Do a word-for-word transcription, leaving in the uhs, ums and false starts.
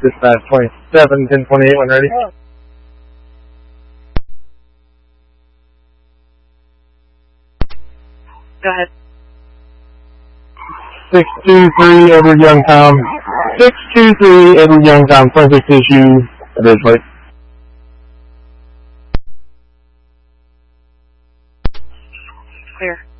Dispatch twenty-seven, ten twenty-eight, when ready. Go ahead. six two three, Edward Young Tom. six two three, Edward Young Tom, twenty-six issue, bridge plate. Clear.